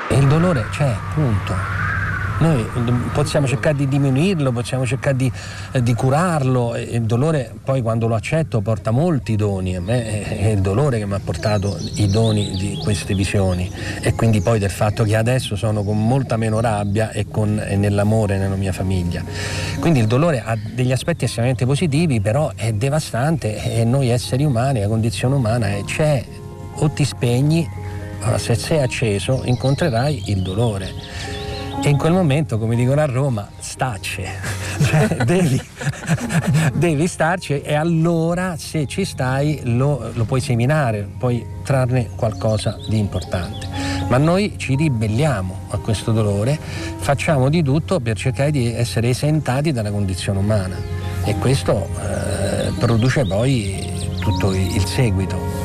E il dolore c'è, punto. Noi possiamo cercare di diminuirlo, possiamo cercare di curarlo, e il dolore poi quando lo accetto porta molti doni. A me è il dolore che mi ha portato i doni di queste visioni, e quindi poi del fatto che adesso sono con molta meno rabbia e nell'amore nella mia famiglia. Quindi il dolore ha degli aspetti estremamente positivi, però è devastante, e noi esseri umani, la condizione umana c'è, o ti spegni. Allora, se sei acceso incontrerai il dolore. E in quel momento, come dicono a Roma, stacce, cioè devi starci, e allora se ci stai lo puoi seminare, puoi trarne qualcosa di importante. Ma noi ci ribelliamo a questo dolore, facciamo di tutto per cercare di essere esentati dalla condizione umana, e questo produce poi tutto il seguito.